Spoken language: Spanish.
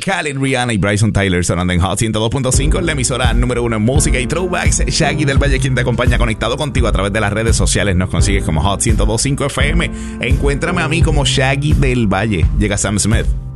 Khaled, Rihanna y Bryson Tyler sonando en Hot 102.5, en la emisora número 1 en música y throwbacks. Shaggy del Valle, quien te acompaña conectado contigo a través de las redes sociales. Nos consigues como Hot 102.5 FM. Encuéntrame a mí como Shaggy del Valle. Llega Sam Smith.